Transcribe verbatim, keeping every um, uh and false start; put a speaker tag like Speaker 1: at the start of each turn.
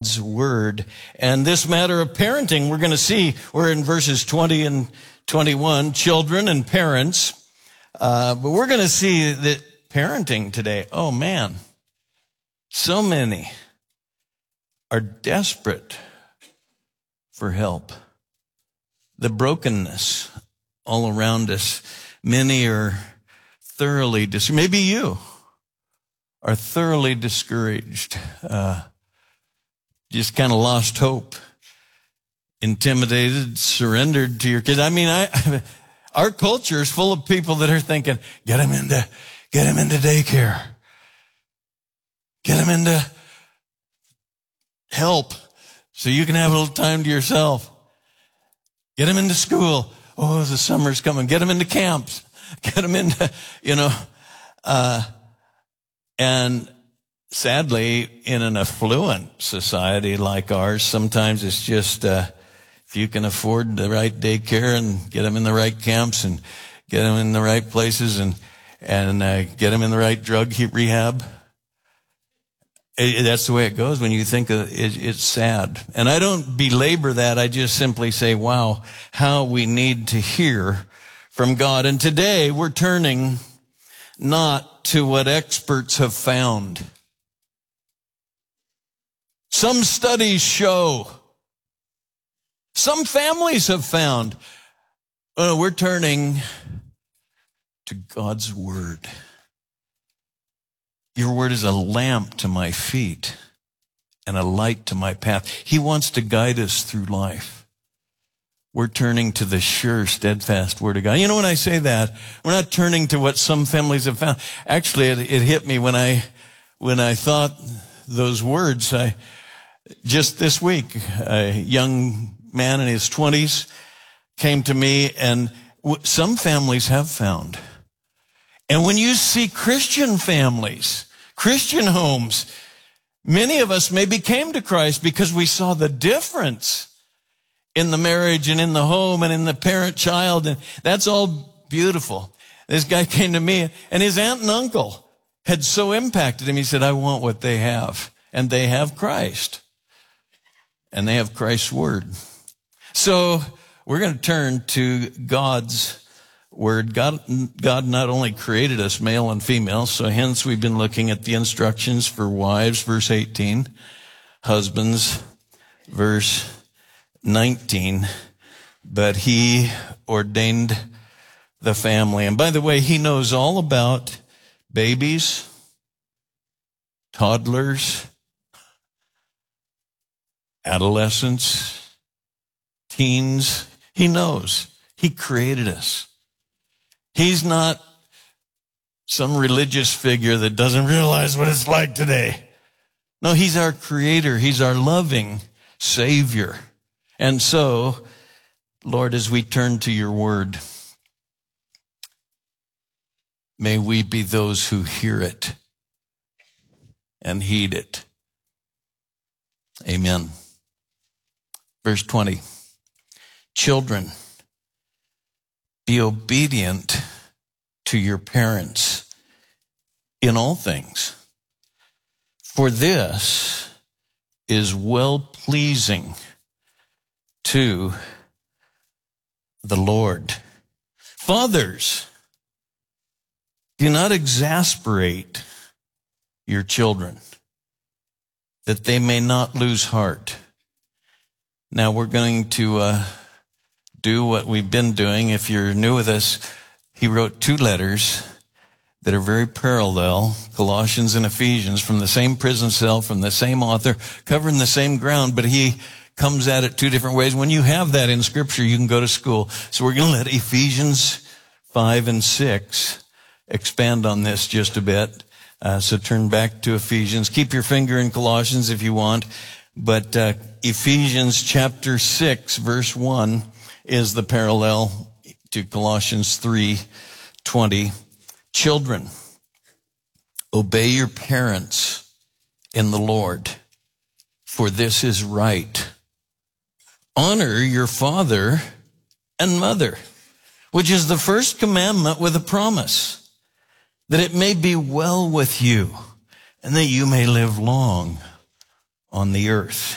Speaker 1: God's word. And this matter of parenting, we're going to see, we're in verses twenty and twenty-one, children and parents. Uh, but we're going to see that parenting today, oh man, so many are desperate for help. The brokenness all around us, many are thoroughly dis- maybe you are thoroughly discouraged, uh, just kind of lost hope, intimidated, surrendered to your kids. I mean, I, our culture is full of people that are thinking, get him into, get him into daycare, get him into help so you can have a little time to yourself. Get him into school. Oh, the summer's coming. Get him into camps. Get him into, you know, uh, and sadly, in an affluent society like ours, sometimes it's just, uh, if you can afford the right daycare and get them in the right camps and get them in the right places and, and, uh, get them in the right drug rehab. It, that's the way it goes when you think of it, it's sad. And I don't belabor that. I just simply say, wow, how we need to hear from God. And today we're turning not to what experts have found. Some studies show, some families have found. Oh, we're turning to God's word. Your word is a lamp to my feet and a light to my path. He wants to guide us through life. We're turning to the sure, steadfast word of God. You know, when I say that, we're not turning to what some families have found. Actually, it, it hit me when I, when I thought those words. I, just this week, a young man in his twenties came to me, and w- some families have found. And when you see Christian families, Christian homes, many of us maybe came to Christ because we saw the difference in the marriage and in the home and in the parent-child, and that's all beautiful. This guy came to me, and his aunt and uncle had so impacted him. He said, I want what they have, and they have Christ, and they have Christ's word. So we're going to turn to God's word. God, God not only created us male and female, so hence we've been looking at the instructions for wives, verse eighteen, husbands, verse nineteen, but he ordained the family. And by the way, he knows all about babies, toddlers, adolescents, teens. He knows. He created us. He's not some religious figure that doesn't realize what it's like today. No, he's our creator. He's our loving Savior. And so, Lord, as we turn to your word, may we be those who hear it and heed it. Amen. Verse twenty, children, be obedient to your parents in all things, for this is well-pleasing to the Lord. Fathers, do not exasperate your children, that they may not lose heart. Now we're going to uh, do what we've been doing. If you're new with us, he wrote two letters that are very parallel, Colossians and Ephesians, from the same prison cell, from the same author, covering the same ground, but he comes at it two different ways. When you have that in Scripture, you can go to school. So we're going to let Ephesians five and six expand on this just a bit. Uh, so turn back to Ephesians. Keep your finger in Colossians if you want. But uh, Ephesians chapter six, verse one, is the parallel to Colossians three twenty. Children, obey your parents in the Lord, for this is right. Honor your father and mother, which is the first commandment with a promise, that it may be well with you and that you may live long on the earth.